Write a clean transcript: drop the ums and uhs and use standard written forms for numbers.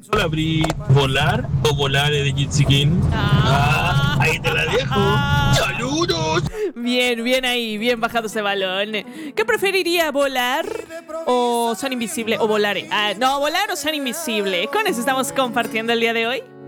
Hola, Bri. ¿Volar o volar de Jitsi King? Ahí te la dejo. ¡Saludos! Bien, bien ahí, bien bajado ese balón. ¿Qué preferiría, volar o ser invisible o volar? No, volar o ser invisible. Con eso estamos compartiendo el día de hoy.